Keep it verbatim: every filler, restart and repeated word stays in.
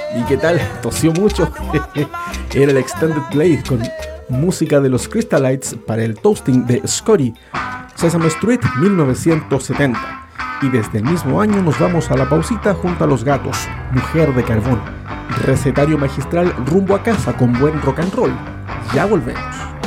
¿Y qué tal? ¿Tosió mucho? Era el Extended Play con música de los Crystalites para el toasting de Scotty, Sesame Street mil novecientos setenta. Y desde el mismo año nos vamos a la pausita junto a Los Gatos, Mujer de Carbón, recetario magistral rumbo a casa con buen rock and roll. Ya volvemos.